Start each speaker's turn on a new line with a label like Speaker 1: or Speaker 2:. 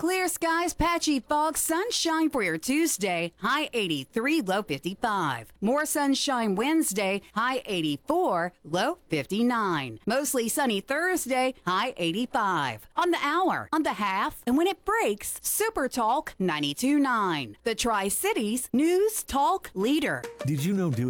Speaker 1: Clear skies, patchy fog, sunshine for your Tuesday, high 83, low 55. More sunshine Wednesday, high 84, low 59. Mostly sunny Thursday, high 85. On the hour, on the half, and when it breaks, Super Talk 92.9. The Tri-Cities News Talk Leader.
Speaker 2: Did you know